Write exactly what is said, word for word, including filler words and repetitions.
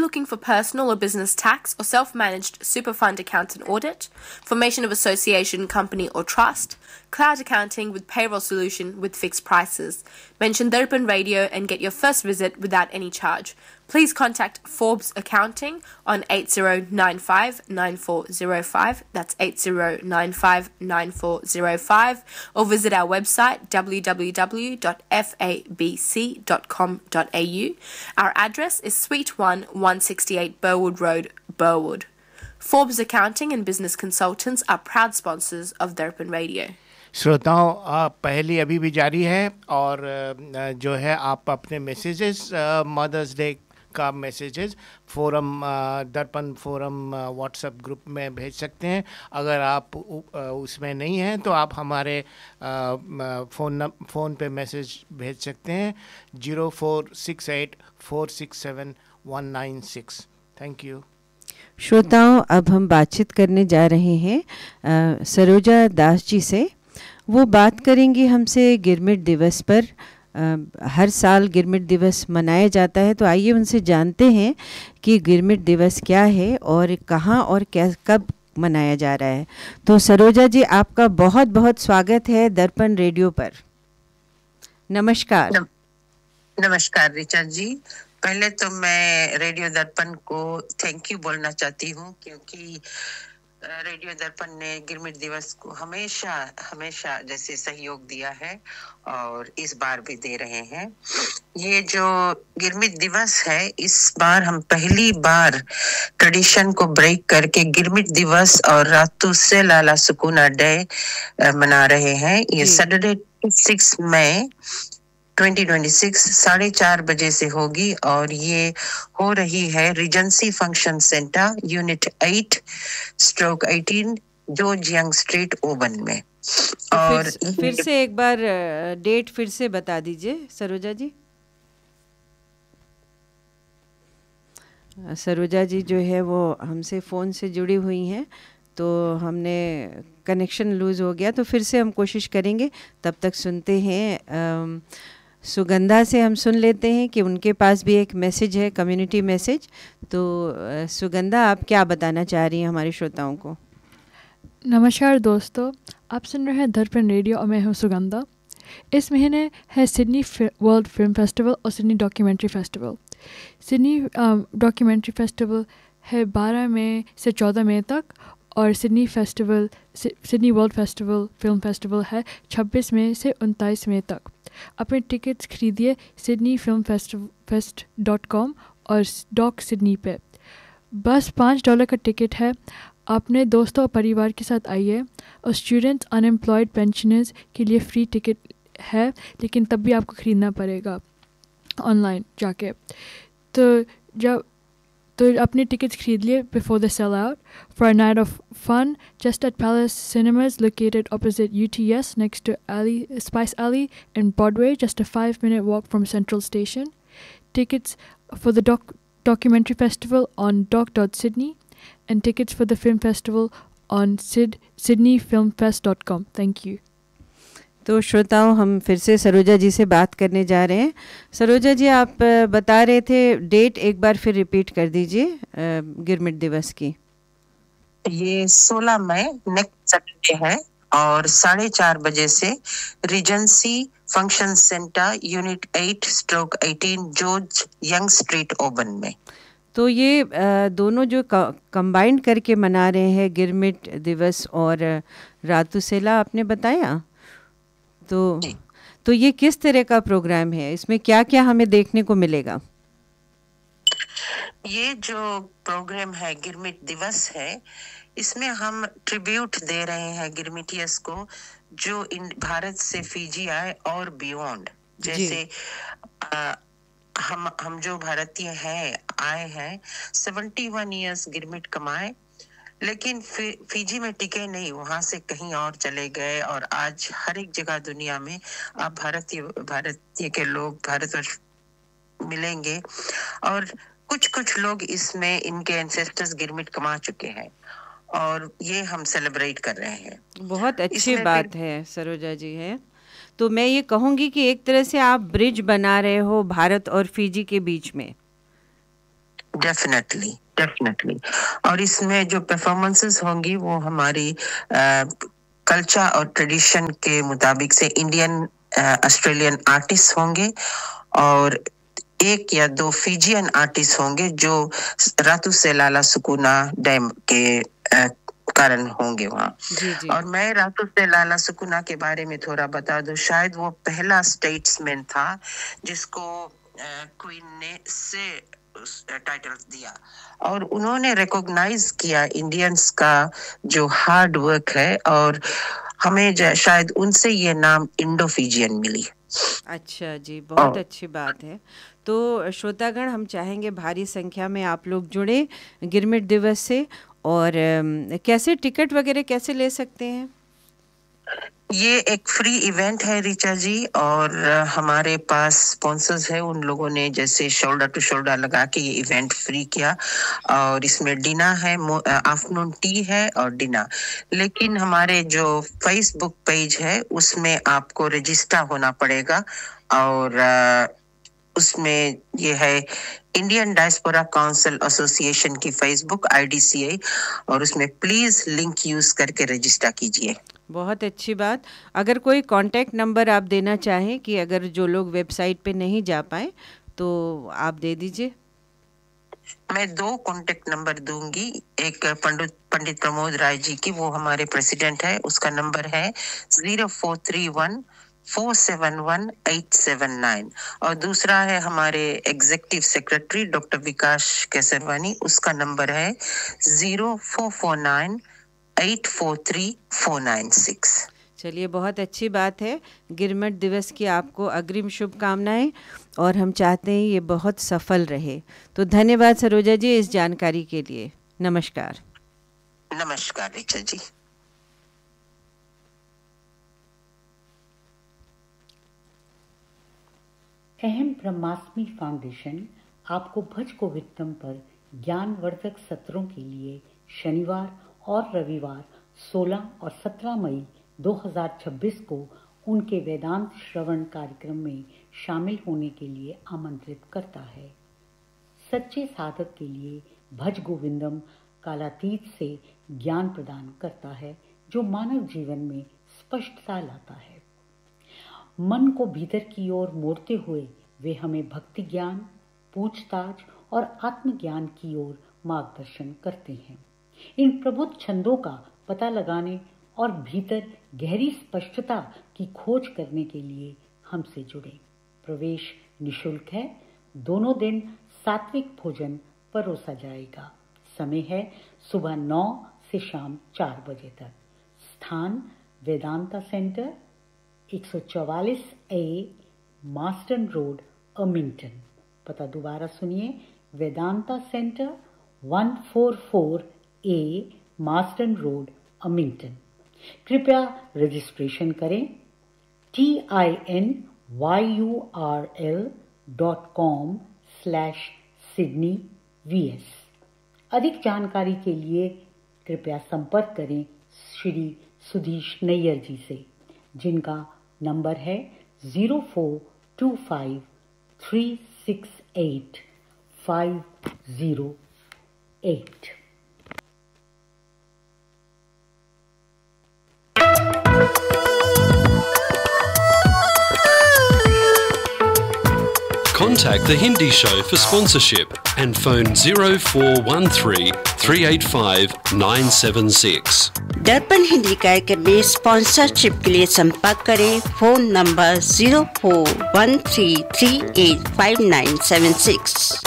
looking for personal or business tax or self-managed super fund account and audit, formation of association, company or trust, cloud accounting with payroll solution with fixed prices? Mention Darpan Radio and get your first visit without any charge. Please contact Forbes Accounting on eight zero nine five nine four zero five, that's eight zero nine five nine four zero five, or visit our website w w w dot f a b c dot com dot a u. Our address is Suite one, one sixty-eight Burwood Road, Burwood. Forbes Accounting and Business Consultants are proud sponsors of Darpan Radio. श्रोताओं, पहली अभी भी जारी है और जो है आप अपने मैसेजेस मदर्स डे का मैसेजेस फोरम दर्पण फोरम व्हाट्सएप ग्रुप में भेज सकते हैं। अगर आप उसमें नहीं हैं तो आप हमारे फ़ोन फ़ोन पे मैसेज भेज सकते हैं zero four six eight four six seven one nine six. Thank you. श्रोताओं, अब हम बातचीत करने जा रहे हैं सरोजा दास जी से। वो बात करेंगी हमसे गिरमिट दिवस पर। आ, हर साल गिरमिट दिवस मनाया जाता है, तो आइए उनसे जानते हैं कि गिरमिट दिवस क्या है और कहाँ और क्या कब मनाया जा रहा है। तो सरोजा जी, आपका बहुत बहुत स्वागत है दर्पण रेडियो पर। नमस्कार। नम, नमस्कार रिचा जी। पहले तो मैं रेडियो दर्पण को थैंक यू बोलना चाहती हूँ, क्योंकि रेडियो दर्पण ने गिरमिट दिवस को हमेशा हमेशा जैसे सहयोग दिया है और इस बार भी दे रहे हैं। ये जो गिरमिट दिवस है, इस बार हम पहली बार ट्रेडिशन को ब्रेक करके गिरमिट दिवस और रातू से लाला सुकूना डे मना रहे हैं। ये सैटरडे सिक्स मई ट्वेंटी ट्वेंटी सिक्स साढ़े चार बजे से होगी और ये हो रही है Regency function centre unit eight stroke eighteen George young street oven में। और फिर, फिर से एक बार डेट फिर से बता दीजिए सरोजा जी। सरोजा जी जो है वो हमसे फ़ोन से जुड़ी हुई हैं, तो हमने कनेक्शन लूज़ हो गया, तो फिर से हम कोशिश करेंगे। तब तक सुनते हैं आ, सुगंधा से हम सुन लेते हैं कि उनके पास भी एक मैसेज है, कम्युनिटी मैसेज। तो सुगंधा, आप क्या बताना चाह रही हैं हमारे श्रोताओं को? नमस्कार दोस्तों, आप सुन रहे हैं दर्पण रेडियो और मैं हूँ सुगंधा। इस महीने है सिडनी वर्ल्ड फिल्म फेस्टिवल और Sydney documentary festival. Sydney documentary festival है बारह मई से चौदह मई तक और Sydney festival Sydney world festival film festival है छब्बीस मई से उनतीस मई तक। अपने टिकट्स खरीदिए Sydney film festival fest dot com और डॉक सिडनी पे। बस पाँच डॉलर का टिकट है। अपने दोस्तों और परिवार के साथ आइए। और स्टूडेंट्स, अनएम्प्लॉयड, पेंशनर्स के लिए फ्री टिकट है, लेकिन तब भी आपको ख़रीदना पड़ेगा ऑनलाइन जाके। तो जब तो अपने टिकट्स खरीद लिए before the sell out for a night of fun just eight palace cinemas located opposite U T S next to alley, Spice Alley in Broadway, just a five minute walk from Central Station. Tickets for the doc documentary festival on doc dot sydney and tickets for the film festival on sid sydney film fest dot com. Thank you. तो श्रोताओं, हम फिर से सरोजा जी से बात करने जा रहे हैं। सरोजा जी, आप बता रहे थे, डेट एक बार फिर रिपीट कर दीजिए गिरमिट दिवस की। ये सोलह मई नेक्स्ट सैटरडे है और साढ़े चार बजे से Regency function centre unit eight stroke eighteen George young street oven में। तो ये दोनों जो कंबाइंड करके मना रहे हैं, गिरमिट दिवस और रातुसेला आपने बताया, तो तो ये किस तरह का प्रोग्राम है? इसमें क्या क्या हमें देखने को मिलेगा? ये जो प्रोग्राम है गिरमिट दिवस है, इसमें हम ट्रिब्यूट दे रहे हैं गिरमिटियस को जो इन भारत से फिजी आए और बियॉन्ड। जैसे आ, हम हम जो भारतीय हैं आए हैं, सेवेंटी वन इयर्स गिरमिट कमाए, लेकिन फिजी में टिके नहीं, वहां से कहीं और चले गए और आज हर एक जगह दुनिया में आप भारतीय भारतीय के लोग भारतवर्ष मिलेंगे। और कुछ कुछ लोग इसमें इनके एंसेस्टर्स गिरमिट कमा चुके हैं और ये हम सेलिब्रेट कर रहे हैं। बहुत अच्छी बात है सरोजा जी है। तो मैं ये कहूँगी कि एक तरह से आप ब्रिज बना रहे हो भारत और फिजी के बीच में। डेफिनेटली डेफिनेटली और इसमें जो परफॉर्मेंसेस होंगी वो हमारी कल्चर और ट्रेडिशन के मुताबिक से इंडियन ऑस्ट्रेलियन आर्टिस्ट होंगे और एक या दो फिजियन आर्टिस्ट होंगे जो रातू से लाला सुकुना डैम के आ, कारण होंगे वहाँ। जी जी। और मैं रातू से लाला सुकुना के बारे में थोड़ा बता दूं, शायद वो पहला स्टेट्समैन था जिसको क्वीन ने से टाइटल दिया और उन्होंने रिकॉग्नाइज किया इंडियंस का जो हार्ड वर्क है और हमें शायद उनसे ये नाम इंडो फिजियन मिली। अच्छा जी, बहुत अच्छी बात है। तो श्रोतागण, हम चाहेंगे भारी संख्या में आप लोग जुड़े गिरमिट दिवस से। और कैसे टिकट वगैरह कैसे ले सकते हैं? ये एक फ्री इवेंट है रीचा जी और हमारे पास स्पॉन्सर्स है, उन लोगों ने जैसे शोल्डर टू शोल्डर लगा के ये इवेंट फ्री किया और इसमें डिनर है, आफ्टरनून टी है और डिनर। लेकिन हमारे जो फेसबुक पेज है उसमें आपको रजिस्टर होना पड़ेगा और उसमें ये है इंडियन डायस्पोरा काउंसिल एसोसिएशन की फेसबुक आई डी सी ए और उसमें प्लीज लिंक यूज करके रजिस्टर कीजिए। बहुत अच्छी बात। अगर कोई कांटेक्ट नंबर आप देना चाहें कि अगर जो लोग वेबसाइट पे नहीं जा पाए तो आप दे दीजिए। मैं दो कांटेक्ट नंबर दूंगी, एक पंडित पंडित प्रमोद राय जी की, वो हमारे प्रेसिडेंट है, उसका नंबर है zero four three one four seven one eight seven nine और दूसरा है हमारे एग्जीक्यूटिव सेक्रेटरी डॉक्टर विकास केसरवानी, उसका नंबर है zero four four nine eight four three four nine six. चलिए, बहुत अच्छी बात है। गिरमिट दिवस की आपको अग्रिम शुभकामनाएं और हम चाहते हैं ये बहुत सफल रहे। तो धन्यवाद सरोजा जी इस जानकारी के लिए। नमस्कार। नमस्कार रीचा जी। अहम ब्रह्मास्मि फाउंडेशन आपको भज गोविंदम पर ज्ञानवर्धक सत्रों के लिए शनिवार और रविवार सोलह और सत्रह मई दो हज़ार छब्बीस को उनके वेदांत श्रवण कार्यक्रम में शामिल होने के लिए आमंत्रित करता है। सच्चे साधक के लिए भज गोविंदम कालातीत से ज्ञान प्रदान करता है जो मानव जीवन में स्पष्टता लाता है। मन को भीतर की ओर मोड़ते हुए वे हमें भक्ति ज्ञान, पूछताछ और आत्मज्ञान की ओर मार्गदर्शन करते हैं। इन प्रबुद्ध छंदों का पता लगाने और भीतर गहरी स्पष्टता की खोज करने के लिए हमसे जुड़े। प्रवेश निशुल्क है। दोनों दिन सात्विक भोजन परोसा जाएगा। समय है सुबह नौ से शाम चार बजे तक। स्थान वेदांता सेंटर, एक सौ चौवालीस ए मास्टन रोड, अमिंगटन। पता दोबारा सुनिए, वेदांता सेंटर, एक सौ चौवालीस ए मास्टन रोड, अमिंगटन। कृपया रजिस्ट्रेशन करें T I N why you R L dot com slash Sydney V S. अधिक जानकारी के लिए कृपया संपर्क करें श्री सुधीश नैयर जी से, जिनका नंबर है zero four to five three six eight five zero eight. Contact The Hindi Show for sponsorship and phone zero four one three three eight five nine seven six. दर्पण हिंदी कार्यक्रम में स्पॉन्सरशिप के लिए संपर्क करें phone number zero four one three three eight five nine seven six.